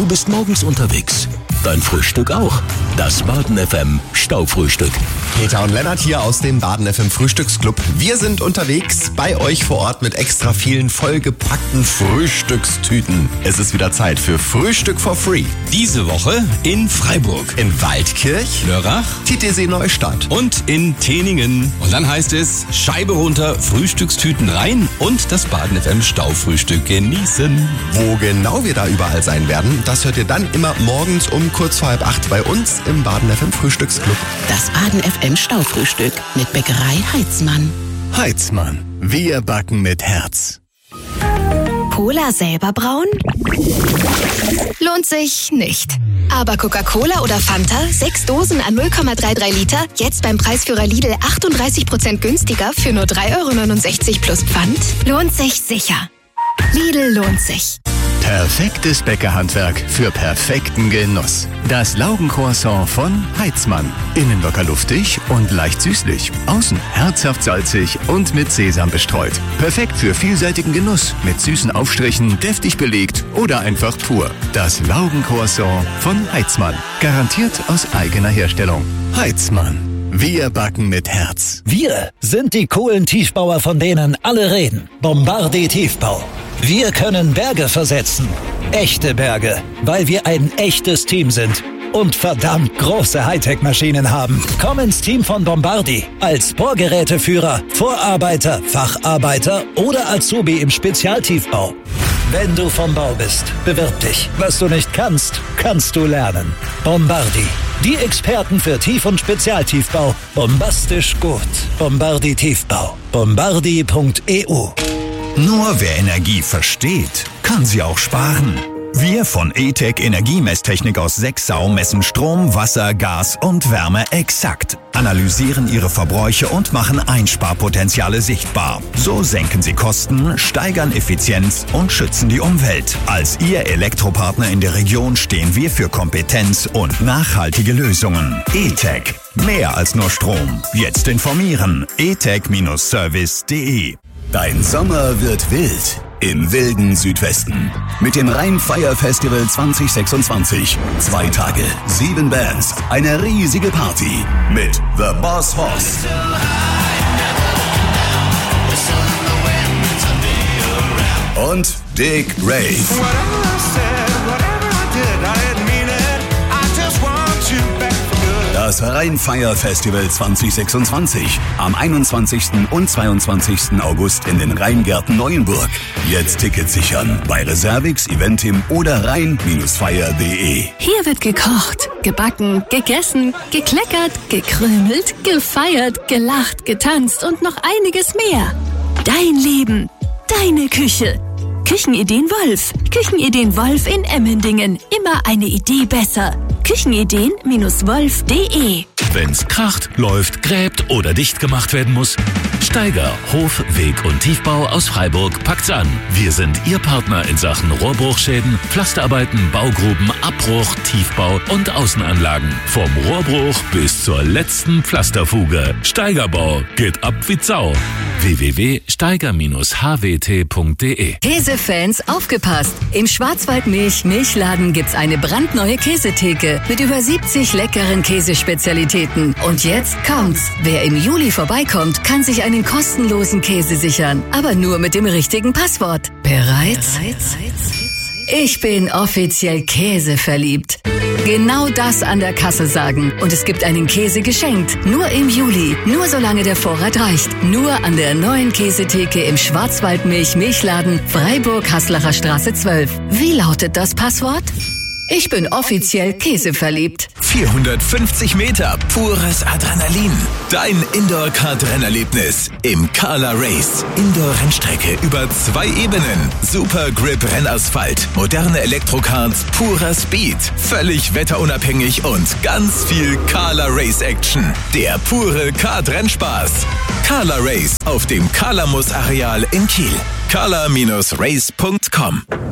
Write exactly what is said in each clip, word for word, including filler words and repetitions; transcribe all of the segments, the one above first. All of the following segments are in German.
bist morgens unterwegs. Dein Frühstück auch. Das Baden F M Staufrühstück. Peter und Lennart hier aus dem Baden F M Frühstücksclub. Wir sind unterwegs bei euch vor Ort mit extra vielen vollgepackten Frühstückstüten. Es ist wieder Zeit für Frühstück for Free. Diese Woche in Freiburg, In Waldkirch, Lörrach Titisee Neustadt. und in Teningen. Und dann heißt es Scheibe runter, Frühstückstüten rein und das Baden F M Staufrühstück genießen. Wo genau wir da überall sein werden, das hört ihr dann immer morgens um kurz vor halb acht bei uns im Baden F M Frühstücksclub. Das Baden F M Staufrühstück mit Bäckerei Heitzmann. Heitzmann. Wir backen mit Herz. Cola selber brauen? Lohnt sich nicht. Aber Coca-Cola oder Fanta, sechs Dosen an null Komma dreiunddreißig Liter, jetzt beim Preisführer Lidl achtunddreißig Prozent günstiger für nur drei Euro neunundsechzig plus Pfand? Lohnt sich sicher. Lidl lohnt sich. Perfektes Bäckerhandwerk für perfekten Genuss. Das Laugencroissant von Heitzmann. Innen locker luftig und leicht süßlich. Außen herzhaft salzig und mit Sesam bestreut. Perfekt für vielseitigen Genuss. Mit süßen Aufstrichen, deftig belegt oder einfach pur. Das Laugencroissant von Heitzmann. Garantiert aus eigener Herstellung. Heitzmann. Wir backen mit Herz. Wir sind die coolen Tiefbauer, von denen alle reden. Bombardier Tiefbau. Wir können Berge versetzen. Echte Berge, weil wir ein echtes Team sind und verdammt große Hightech-Maschinen haben. Komm ins Team von Bombardier als Bohrgeräteführer, Vorarbeiter, Facharbeiter oder Azubi im Spezialtiefbau. Wenn du vom Bau bist, bewirb dich. Was du nicht kannst, kannst du lernen. Bombardier. Die Experten für Tief- und Spezialtiefbau. Bombastisch gut. Bombardier Tiefbau. Bombardier punkt e u. Nur wer Energie versteht, kann sie auch sparen. Wir von E-Tech Energiemesstechnik aus Sexau messen Strom, Wasser, Gas und Wärme exakt, analysieren ihre Verbräuche und machen Einsparpotenziale sichtbar. So senken sie Kosten, steigern Effizienz und schützen die Umwelt. Als Ihr Elektropartner in der Region stehen wir für Kompetenz und nachhaltige Lösungen. E-Tech. Mehr als nur Strom. Jetzt informieren. e tech Service punkt de. Dein Sommer wird wild im wilden Südwesten. Mit dem Rheinfire Festival zwanzig sechsundzwanzig. Zwei Tage, sieben Bands, eine riesige Party mit The Boss Hoss. Und Dick Rave. Das Rheinfire Festival zwanzig sechsundzwanzig. Am einundzwanzigsten und zweiundzwanzigsten August in den Rheingärten Neuenburg. Jetzt Tickets sichern bei Reservix, Eventim oder rhein Fire punkt de. Hier wird gekocht, gebacken, gegessen, gekleckert, gekrümelt, gefeiert, gelacht, getanzt und noch einiges mehr. Dein Leben, deine Küche. Küchenideen Wolf. Küchenideen Wolf in Emmendingen. Immer eine Idee besser. Küchenideen Wolf punkt de. Wenn's kracht, läuft, gräbt oder dicht gemacht werden muss, Steiger, Hof, Weg und Tiefbau aus Freiburg packt's an. Wir sind Ihr Partner in Sachen Rohrbruchschäden, Pflasterarbeiten, Baugruben, Abbruch, Tiefbau und Außenanlagen. Vom Rohrbruch bis zur letzten Pflasterfuge. Steigerbau geht ab wie Sau. w w w punkt steiger h w t punkt de. Käsefans, aufgepasst! Im Schwarzwaldmilch Milchladen gibt's eine brandneue Käsetheke mit über siebzig leckeren Käsespezialitäten. Und jetzt kommt's! Wer im Juli vorbeikommt, kann sich einen kostenlosen Käse sichern. Aber nur mit dem richtigen Passwort. Bereit? Ich bin offiziell käseverliebt. Genau das an der Kasse sagen. Und es gibt einen Käse geschenkt. Nur im Juli. Nur solange der Vorrat reicht. Nur an der neuen Käsetheke im Schwarzwaldmilch Milchladen Freiburg-Haslacher Straße zwölf. Wie lautet das Passwort? Ich bin offiziell käseverliebt. vierhundertfünfzig Meter pures Adrenalin. Dein Indoor-Kart-Rennerlebnis im Kala Race. Indoor-Rennstrecke über zwei Ebenen. Super Grip Rennasphalt. Moderne Elektrokarts, purer Speed. Völlig wetterunabhängig und ganz viel Kala Race Action. Der pure Kart-Rennspaß. Kala Race auf dem Kalamus-Areal in Kiel. kala Bindestrich race punkt com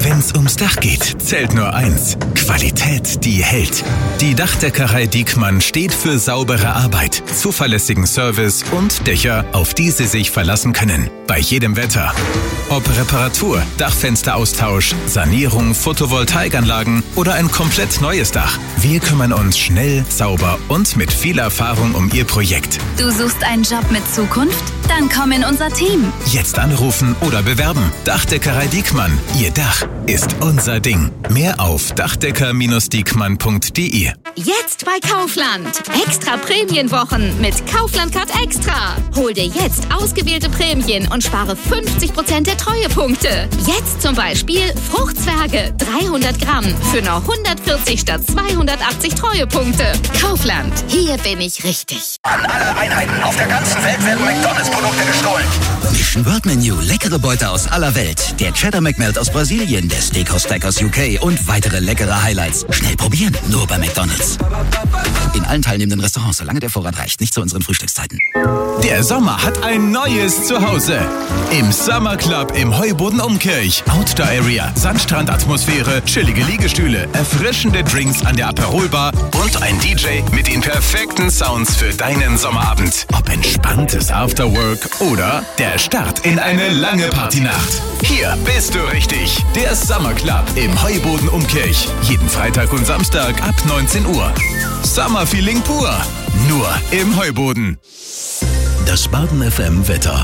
Wenn's ums Dach geht, zählt nur eins. Qualität, die hält. Die Dachdeckerei Diekmann steht für saubere Arbeit, zuverlässigen Service und Dächer, auf die Sie sich verlassen können. Bei jedem Wetter. Ob Reparatur, Dachfensteraustausch, Sanierung, Photovoltaikanlagen oder ein komplett neues Dach. Wir kümmern uns schnell, sauber und mit viel Erfahrung um Ihr Projekt. Du suchst einen Job mit Zukunft? Dann komm in unser Team. Jetzt anrufen oder bewerben. Dachdeckerei Diekmann. Ihr Dach ist unser Ding. Mehr auf dachdecker diekmann punkt de. Jetzt bei Kaufland. Extra Prämienwochen mit Kaufland Card Extra. Hol dir jetzt ausgewählte Prämien und spare fünfzig Prozent der Treuepunkte. Jetzt zum Beispiel Fruchtzwerge dreihundert Gramm für nur hundertvierzig statt zweihundertachtzig Treuepunkte. Kaufland. Hier bin ich richtig. An alle Einheiten auf der ganzen Welt werden McDonalds-Produkte gestohlen. Mission World Menu, leckere Beute aus aller Welt. Der Cheddar McMelt aus Brasilien, der Steakhouse Stack aus U K und weitere leckere Highlights. Schnell probieren, nur bei McDonalds. In allen teilnehmenden Restaurants, solange der Vorrat reicht, nicht zu unseren Frühstückszeiten. Der Sommer hat ein neues Zuhause. Im Summer Club im Heuboden Umkirch. Outdoor Area, Sandstrandatmosphäre, chillige Liegestühle, erfrischende Drinks an der Aperolbar und ein D J mit den perfekten Sounds für deinen Sommerabend. Ob entspanntes Afterwork oder der Start in eine lange Partynacht. Hier bist du richtig. Der Summer Club im Heuboden Umkirch. Jeden Freitag und Samstag ab neunzehn Uhr. Summer Feeling pur. Nur im Heuboden. Das Baden F M Wetter.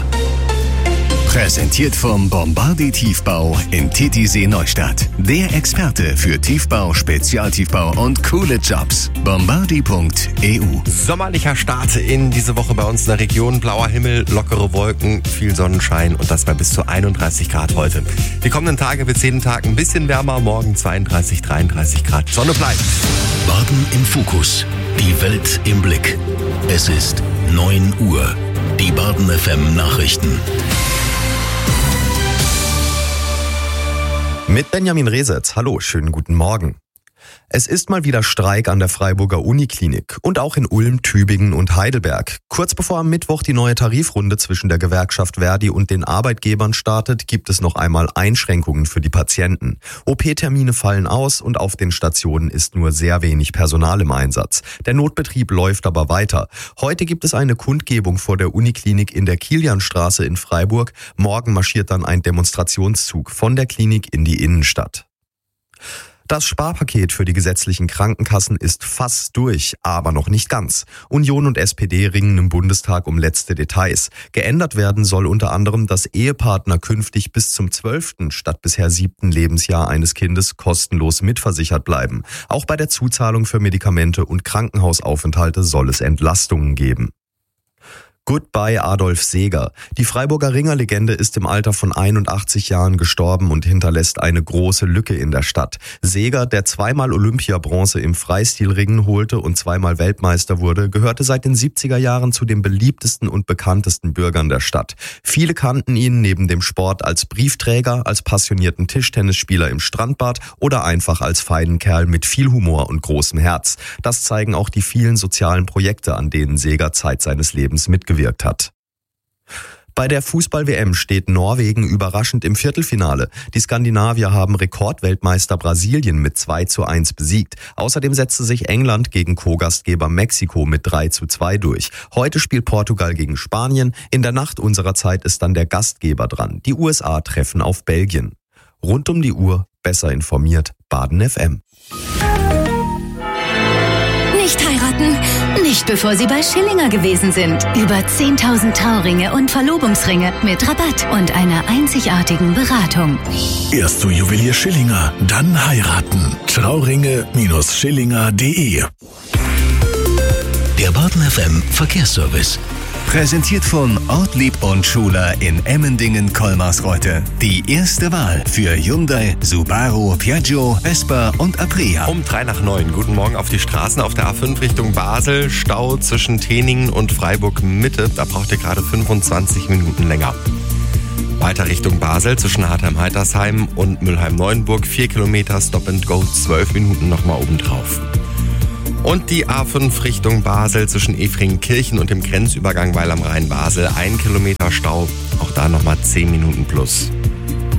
Präsentiert vom Bombardier Tiefbau in Titisee Neustadt. Der Experte für Tiefbau, Spezialtiefbau und coole Jobs. bombardier punkt e u. Sommerlicher Start in diese Woche bei uns in der Region. Blauer Himmel, lockere Wolken, viel Sonnenschein und das bei bis zu einunddreißig Grad heute. Die kommenden Tage wird es jeden Tag ein bisschen wärmer. Morgen zweiunddreißig, dreiunddreißig Grad. Sonne bleibt. Baden im Fokus. Die Welt im Blick. Es ist neun Uhr. Die Baden F M Nachrichten. Mit Benjamin Resetz. Hallo, schönen guten Morgen. Es ist mal wieder Streik an der Freiburger Uniklinik und auch in Ulm, Tübingen und Heidelberg. Kurz bevor am Mittwoch die neue Tarifrunde zwischen der Gewerkschaft Verdi und den Arbeitgebern startet, gibt es noch einmal Einschränkungen für die Patienten. O P-Termine fallen aus und auf den Stationen ist nur sehr wenig Personal im Einsatz. Der Notbetrieb läuft aber weiter. Heute gibt es eine Kundgebung vor der Uniklinik in der Kilianstraße in Freiburg. Morgen marschiert dann ein Demonstrationszug von der Klinik in die Innenstadt. Das Sparpaket für die gesetzlichen Krankenkassen ist fast durch, aber noch nicht ganz. Union und S P D ringen im Bundestag um letzte Details. Geändert werden soll unter anderem, dass Ehepartner künftig bis zum zwölften statt bisher siebten Lebensjahr eines Kindes kostenlos mitversichert bleiben. Auch bei der Zuzahlung für Medikamente und Krankenhausaufenthalte soll es Entlastungen geben. Goodbye Adolf Seeger. Die Freiburger Ringerlegende ist im Alter von einundachtzig Jahren gestorben und hinterlässt eine große Lücke in der Stadt. Seeger, der zweimal Olympiabronze im Freistilringen holte und zweimal Weltmeister wurde, gehörte seit den siebziger Jahren zu den beliebtesten und bekanntesten Bürgern der Stadt. Viele kannten ihn neben dem Sport als Briefträger, als passionierten Tischtennisspieler im Strandbad oder einfach als feinen Kerl mit viel Humor und großem Herz. Das zeigen auch die vielen sozialen Projekte, an denen Seeger Zeit seines Lebens mitgewirkt gewirkt hat. Bei der Fußball-W M steht Norwegen überraschend im Viertelfinale. Die Skandinavier haben Rekordweltmeister Brasilien mit zwei zu eins besiegt. Außerdem setzte sich England gegen Co-Gastgeber Mexiko mit drei zu zwei durch. Heute spielt Portugal gegen Spanien. In der Nacht unserer Zeit ist dann der Gastgeber dran. Die U S A treffen auf Belgien. Rund um die Uhr, besser informiert, Baden F M. Nicht heiraten, nicht bevor Sie bei Schillinger gewesen sind. Über zehntausend Trauringe und Verlobungsringe mit Rabatt und einer einzigartigen Beratung. Erst zu Juwelier Schillinger, dann heiraten. Trauringe Schillinger punkt de. Der Baden F M Verkehrsservice. Präsentiert von Ortlieb und Schuler in Emmendingen-Kolmarsreuth. Die erste Wahl für Hyundai, Subaru, Piaggio, Vespa und Aprilia. Um drei nach neun. Guten Morgen auf die Straßen auf der A fünf Richtung Basel. Stau zwischen Teningen und Freiburg Mitte. Da braucht ihr gerade fünfundzwanzig Minuten länger. Weiter Richtung Basel zwischen Hartheim-Heitersheim und Mülheim-Neuenburg. Vier Kilometer Stop and Go, zwölf Minuten nochmal obendrauf. Und die A fünf Richtung Basel zwischen Efringkirchen und dem Grenzübergang Weil am Rhein Basel. Ein Kilometer Stau, auch da nochmal zehn Minuten plus.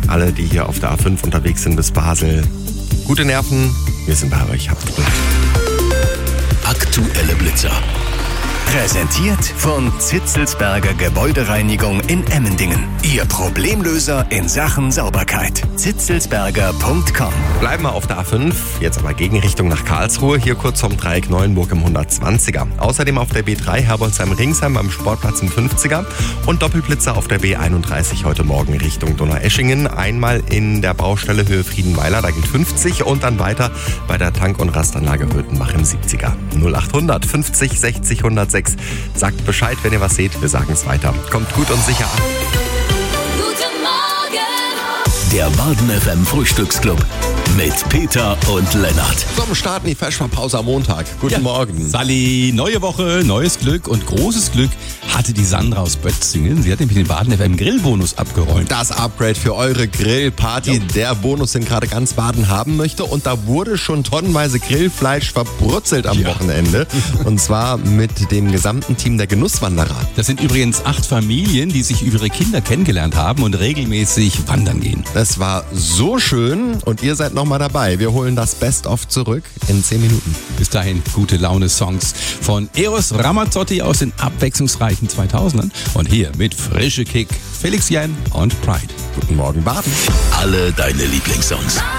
alle, die hier auf der A fünf unterwegs sind bis Basel. Gute Nerven, wir sind bei euch. Habt Glück. Aktuelle Blitzer. Präsentiert von Zitzelsberger Gebäudereinigung in Emmendingen. Ihr Problemlöser in Sachen Sauberkeit. zitzelsberger punkt com. Bleiben wir auf der A fünf, jetzt aber Gegenrichtung nach Karlsruhe, hier kurz vom Dreieck Neuenburg im hundertzwanziger. Außerdem auf der B drei Herbolzheim-Ringsheim am Sportplatz im fünfziger und Doppelblitzer auf der B einunddreißig heute Morgen Richtung Donaueschingen. Einmal in der Baustelle Höhe Friedenweiler, da gilt fünfzig und dann weiter bei der Tank- und Rastanlage Röthenbach im siebziger. null achthundert fünfzig sechzig hundertsechs. Sagt Bescheid, wenn ihr was seht, wir sagen es weiter. Kommt gut und sicher an. Guten Morgen! Der Baden F M Frühstücksclub mit Peter und Lennart. So, wir starten die Feschmarpause am Montag. Guten ja. Morgen. Sally, neue Woche, neues Glück und großes Glück hatte die Sandra aus Bötzingen. Sie hat nämlich den Baden F M Grillbonus abgeräumt. Das Upgrade für eure Grillparty, jo. Der Bonus, den gerade ganz Baden haben möchte. Und da wurde schon tonnenweise Grillfleisch verbrutzelt am ja. Wochenende. Und zwar mit dem gesamten Team der Genusswanderer. Das sind übrigens acht Familien, die sich über ihre Kinder kennengelernt haben und regelmäßig wandern gehen. Das war so schön und ihr seid noch mal dabei. Wir holen das Best-of zurück in zehn Minuten. Bis dahin gute Laune-Songs von Eros Ramazzotti aus den abwechslungsreichen zweitausendern und hier mit frische Kick Felix Jähn und Pride. Guten Morgen, Baden. Alle deine Lieblingssongs.